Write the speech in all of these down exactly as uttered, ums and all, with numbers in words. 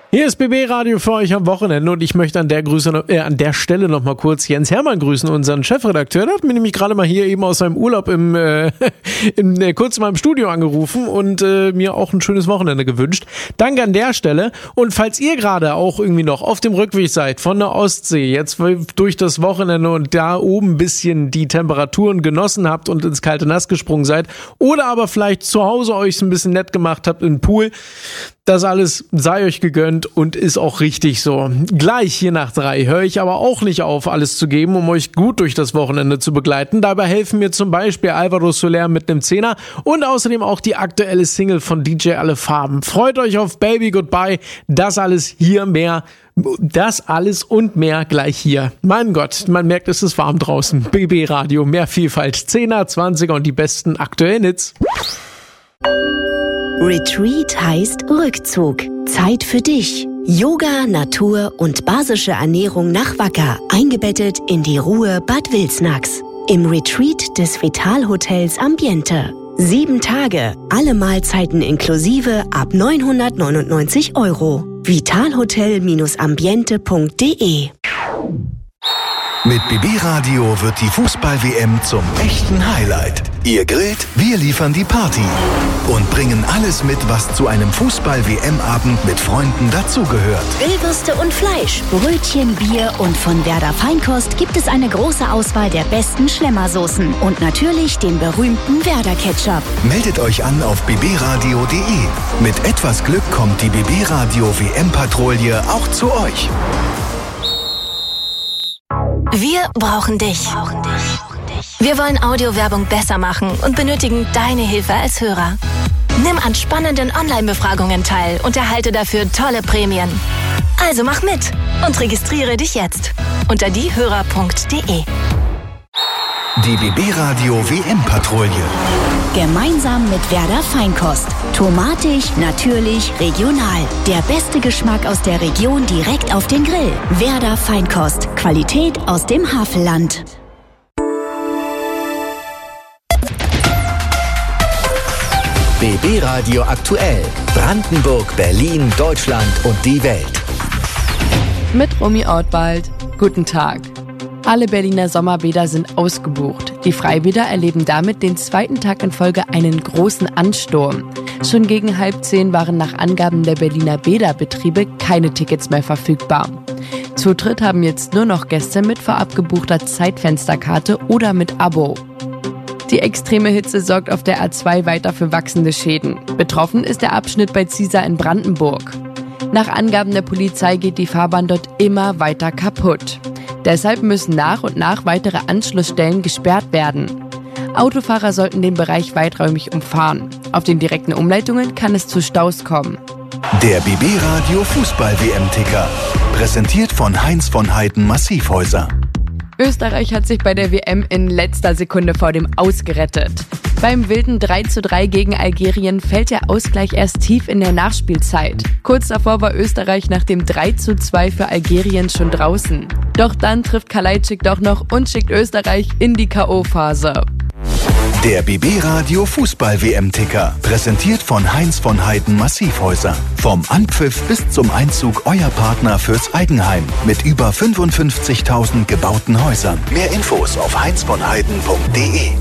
Hier ist B B Radio für euch am Wochenende und ich möchte an der, Grüße, äh, an der Stelle noch mal kurz Jens Hermann grüßen, unseren Chefredakteur. Der hat mir nämlich gerade mal hier eben aus seinem Urlaub im, äh, in, äh, kurz in meinem Studio angerufen und äh, mir auch ein schönes Wochenende gewünscht. Danke an der Stelle. Und falls ihr gerade auch irgendwie noch auf dem Rückweg seid von der Ostsee, jetzt durch das Wochenende und da oben ein bisschen die Temperaturen genossen habt und ins kalte Nass gesprungen seid oder aber vielleicht zu Hause euch ein bisschen nett gemacht habt im Pool, das alles sei euch gegönnt und ist auch richtig so. Gleich hier nach drei höre ich aber auch nicht auf, alles zu geben, um euch gut durch das Wochenende zu begleiten. Dabei helfen mir zum Beispiel Alvaro Soler mit einem Zehner und außerdem auch die aktuelle Single von D J Alle Farben. Freut euch auf Baby Goodbye. Das alles hier mehr. Das alles und mehr gleich hier. Mein Gott, man merkt, es ist warm draußen. B B Radio, mehr Vielfalt. Zehner, Zwanziger und die besten aktuellen Hits. Retreat heißt Rückzug. Zeit für dich. Yoga, Natur und basische Ernährung nach Wacker. Eingebettet in die Ruhe Bad Wilsnax. Im Retreat des Vital-Hotels Ambiente. Sieben Tage, alle Mahlzeiten inklusive ab neunhundertneunundneunzig Euro. vitalhotel ambiente punkt de. Mit B B Radio wird die Fußball-W M zum echten Highlight. Ihr grillt, wir liefern die Party und bringen alles mit, was zu einem Fußball-W M-Abend mit Freunden dazugehört. Grillwürste und Fleisch, Brötchen, Bier und von Werder Feinkost gibt es eine große Auswahl der besten Schlemmersoßen und natürlich den berühmten Werder Ketchup. Meldet euch an auf b b radio punkt de. Mit etwas Glück kommt die B B Radio W M-Patrouille auch zu euch. Wir brauchen dich. Wir wollen Audiowerbung besser machen und benötigen deine Hilfe als Hörer. Nimm an spannenden Online-Befragungen teil und erhalte dafür tolle Prämien. Also mach mit und registriere dich jetzt unter diehörer punkt de. Die B B Radio W M-Patrouille. Gemeinsam mit Werder Feinkost. Tomatig, natürlich, regional. Der beste Geschmack aus der Region direkt auf den Grill. Werder Feinkost. Qualität aus dem Havelland. B B Radio aktuell. Brandenburg, Berlin, Deutschland und die Welt. Mit Romy Ortwald. Guten Tag. Alle Berliner Sommerbäder sind ausgebucht. Die Freibäder erleben damit den zweiten Tag in Folge einen großen Ansturm. Schon gegen halb zehn waren nach Angaben der Berliner Bäderbetriebe keine Tickets mehr verfügbar. Zutritt haben jetzt nur noch Gäste mit vorab gebuchter Zeitfensterkarte oder mit Abo. Die extreme Hitze sorgt auf der A zwei weiter für wachsende Schäden. Betroffen ist der Abschnitt bei Ziesar in Brandenburg. Nach Angaben der Polizei geht die Fahrbahn dort immer weiter kaputt. Deshalb müssen nach und nach weitere Anschlussstellen gesperrt werden. Autofahrer sollten den Bereich weiträumig umfahren. Auf den direkten Umleitungen kann es zu Staus kommen. Der B B Radio Fußball-W M-Ticker. Präsentiert von Heinz von Heiden Massivhäuser. Österreich hat sich bei der W M in letzter Sekunde vor dem Aus gerettet. Beim wilden drei zu drei gegen Algerien fällt der Ausgleich erst tief in der Nachspielzeit. Kurz davor war Österreich nach dem drei zu zwei für Algerien schon draußen. Doch dann trifft Kalajdzic doch noch und schickt Österreich in die K O-Phase. Der B B Radio Fußball-W M-Ticker. Präsentiert von Heinz von Heiden Massivhäuser. Vom Anpfiff bis zum Einzug euer Partner fürs Eigenheim. Mit über fünfundfünfzigtausend gebauten Häusern. Mehr Infos auf heinz von heiden punkt de.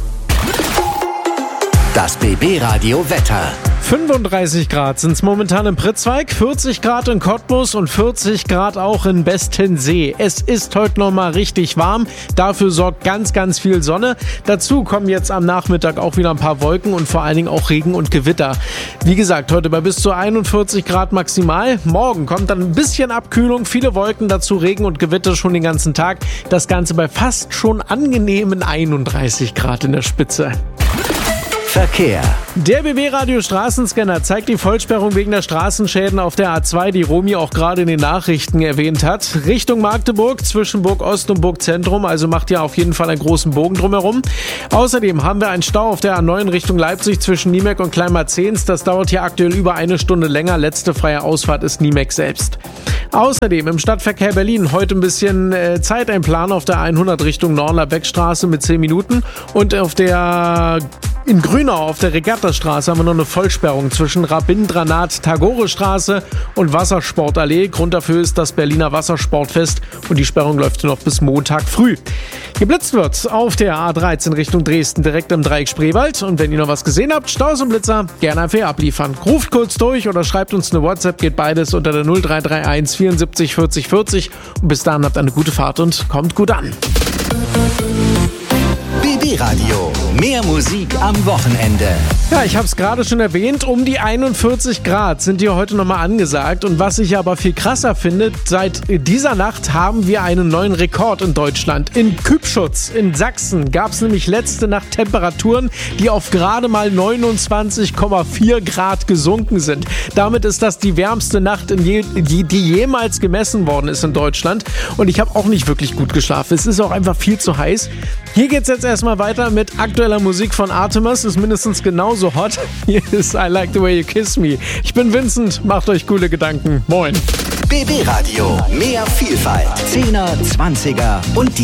Das B B Radio Wetter. fünfunddreißig Grad sind es momentan in Pritzwalk, vierzig Grad in Cottbus und vierzig Grad auch in Bestensee. Es ist heute nochmal richtig warm, dafür sorgt ganz, ganz viel Sonne. Dazu kommen jetzt am Nachmittag auch wieder ein paar Wolken und vor allen Dingen auch Regen und Gewitter. Wie gesagt, heute bei bis zu einundvierzig Grad maximal. Morgen kommt dann ein bisschen Abkühlung, viele Wolken, dazu Regen und Gewitter schon den ganzen Tag. Das Ganze bei fast schon angenehmen einunddreißig Grad in der Spitze. Verkehr. Der B B Radio Straßenscanner zeigt die Vollsperrung wegen der Straßenschäden auf der A zwei, die Romy auch gerade in den Nachrichten erwähnt hat. Richtung Magdeburg, zwischen Burg Ost und Burg Zentrum, also macht ihr auf jeden Fall einen großen Bogen drumherum. Außerdem haben wir einen Stau auf der A neun Richtung Leipzig zwischen Niemek und Kleinmarzehns. Das dauert hier aktuell über eine Stunde länger. Letzte freie Ausfahrt ist Niemek selbst. Außerdem im Stadtverkehr Berlin heute ein bisschen äh, Zeiteinplan auf der hundert Richtung Nornler-Beck-Straße mit zehn Minuten und auf der in Grünau auf der Regattastraße haben wir noch eine Vollsperrung zwischen Rabindranath-Tagore-Straße und Wassersportallee. Grund dafür ist das Berliner Wassersportfest und die Sperrung läuft noch bis Montag früh. Geblitzt wird auf der A dreizehn Richtung Dresden direkt im Dreieck Spreewald. Und wenn ihr noch was gesehen habt, Staus und Blitzer, gerne einfach abliefern. Ruft kurz durch oder schreibt uns eine WhatsApp, geht beides unter der null drei drei eins vierundsiebzig vierzig vierzig. Und bis dahin habt eine gute Fahrt und kommt gut an. B B Radio. Mehr Musik am Wochenende. Ja, ich habe es gerade schon erwähnt, um die einundvierzig Grad sind hier heute nochmal angesagt. Und was ich aber viel krasser finde, seit dieser Nacht haben wir einen neuen Rekord in Deutschland. In Kübschutz in Sachsen gab es nämlich letzte Nacht Temperaturen, die auf gerade mal neunundzwanzig Komma vier Grad gesunken sind. Damit ist das die wärmste Nacht, in je, die, die jemals gemessen worden ist in Deutschland. Und ich habe auch nicht wirklich gut geschlafen. Es ist auch einfach viel zu heiß. Hier geht's jetzt erstmal weiter mit aktueller Musik von Artemis. Ist mindestens genauso hot. Hier ist I Like the Way You Kiss Me. Ich bin Vincent. Macht euch coole Gedanken. Moin. B B Radio. Mehr Vielfalt. Zehner, Zwanziger und die